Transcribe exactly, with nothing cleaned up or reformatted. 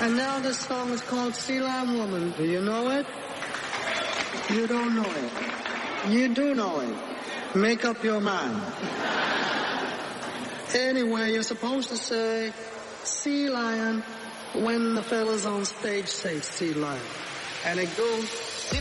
And now this song is called Sea Lion Woman. Do you know it? You don't know it. You do know it. Make up your mind. Anyway, you're supposed to say sea lion when the fellas on stage say sea lion. And it goes